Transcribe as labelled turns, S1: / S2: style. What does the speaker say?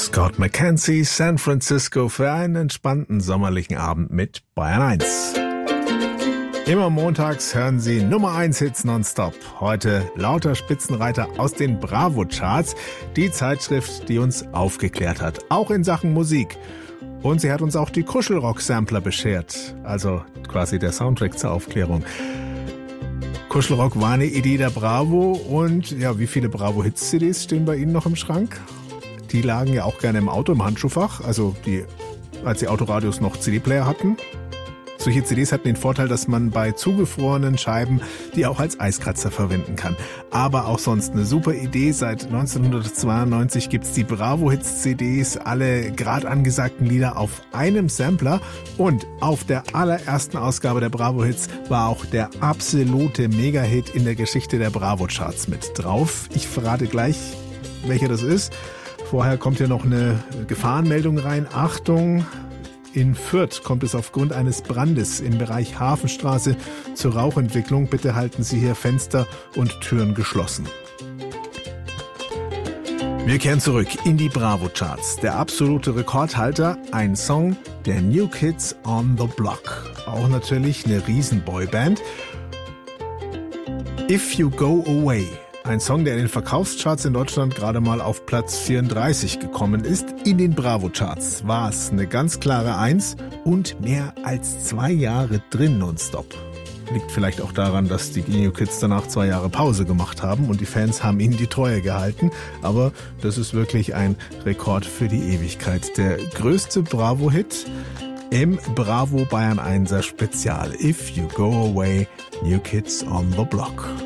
S1: Scott McKenzie, San Francisco für einen entspannten sommerlichen Abend mit Bayern 1. Immer montags hören Sie Nummer 1 Hits nonstop. Heute lauter Spitzenreiter aus den Bravo-Charts, die Zeitschrift, die uns aufgeklärt hat, auch in Sachen Musik. Und sie hat uns auch die Kuschelrock-Sampler beschert, also quasi der Soundtrack zur Aufklärung. Kuschelrock war eine Idee der Bravo und ja, wie viele Bravo-Hits-CDs stehen bei Ihnen noch im Schrank? Die lagen ja auch gerne im Auto, im Handschuhfach, also als die Autoradios noch CD-Player hatten. Solche CDs hatten den Vorteil, dass man bei zugefrorenen Scheiben die auch als Eiskratzer verwenden kann. Aber auch sonst eine super Idee. Seit 1992 gibt's die Bravo-Hits-CDs, alle gerade angesagten Lieder auf einem Sampler. Und auf der allerersten Ausgabe der Bravo-Hits war auch der absolute Mega-Hit in der Geschichte der Bravo-Charts mit drauf. Ich verrate gleich, welcher das ist. Vorher kommt hier noch eine Gefahrenmeldung rein. Achtung! In Fürth kommt es aufgrund eines Brandes im Bereich Hafenstraße zur Rauchentwicklung. Bitte halten Sie hier Fenster und Türen geschlossen. Wir kehren zurück in die Bravo-Charts. Der absolute Rekordhalter, ein Song der New Kids on the Block. Auch natürlich eine Riesen-Boyband. If You Go Away. Ein Song, der in den Verkaufscharts in Deutschland gerade mal auf Platz 34 gekommen ist. In den Bravo-Charts war es eine ganz klare 1 und mehr als 2 Jahre drin nonstop. Liegt vielleicht auch daran, dass die New Kids danach 2 Jahre Pause gemacht haben und die Fans haben ihnen die Treue gehalten. Aber das ist wirklich ein Rekord für die Ewigkeit. Der größte Bravo-Hit im Bravo Bayern 1er Spezial. If You Go Away, New Kids on the Block.